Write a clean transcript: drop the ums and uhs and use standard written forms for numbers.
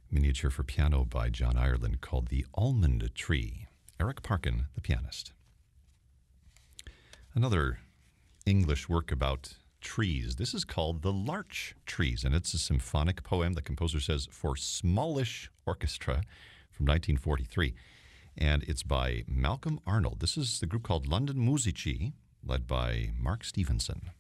miniature for piano by John Ireland called The Almond Tree. Eric Parkin, the pianist. Another English work about trees. This is called The Larch Trees, and it's a symphonic poem, the composer says, for smallish orchestra from 1943. And it's by Malcolm Arnold. This is the group called London Musici, led by Mark Stevenson.